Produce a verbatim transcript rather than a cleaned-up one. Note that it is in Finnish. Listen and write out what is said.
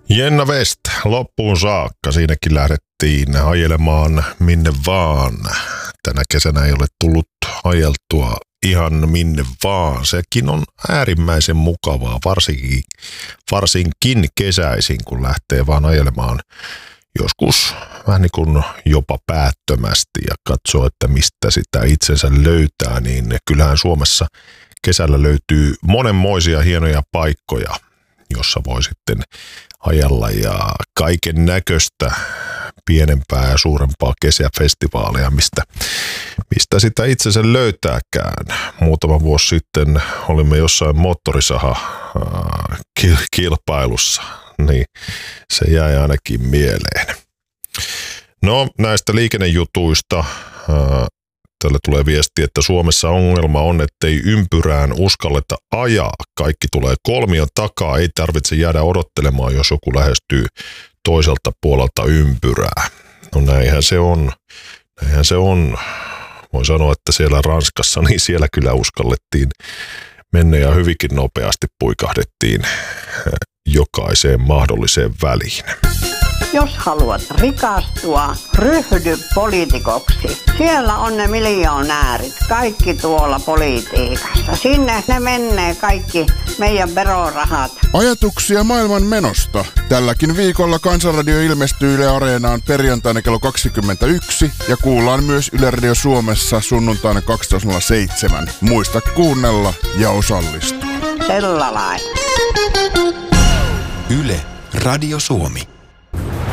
Jenna West, loppuun saakka. Siinäkin lähdettiin ajelemaan minne vaan. Tänä kesänä ei ole tullut ajeltua ihan minne vaan. Sekin on äärimmäisen mukavaa, varsinkin, varsinkin kesäisin, kun lähtee vaan ajelemaan joskus vähän niin kuin jopa päättömästi ja katsoo, että mistä sitä itsensä löytää, niin kyllähän Suomessa kesällä löytyy monenmoisia hienoja paikkoja, jossa voi sitten ajella ja kaiken näköistä pienempää ja suurempaa kesäfestivaalia, mistä, mistä sitä itsensä löytääkään. Muutama vuosi sitten olimme jossain moottorisaha-kilpailussa, niin se jäi ainakin mieleen. No näistä liikennejutuista tälle tulee viesti, että Suomessa ongelma on, ettei ympyrään uskalleta ajaa. Kaikki tulee kolmion takaa, ei tarvitse jäädä odottelemaan, jos joku lähestyy toiselta puolelta ympyrää. No näinhän se on. Näinhän se on. Voin sanoa, että siellä Ranskassa, niin siellä kyllä uskallettiin mennä ja hyvinkin nopeasti puikahdettiin jokaiseen mahdolliseen väliin. Jos haluat rikastua, ryhdy poliitikoksi. Siellä on ne miljoonäärit, kaikki tuolla politiikassa. Sinne ne menee kaikki meidän verorahat. Ajatuksia maailman menosta. Tälläkin viikolla Kansanradio ilmestyy Yle Areenaan perjantaina kello kaksikymmentäyksi ja kuullaan myös Yle Radio Suomessa sunnuntaina kaksitoista nolla seitsemän. Muista kuunnella ja osallistua. Sellainen. Yle Radio Suomi.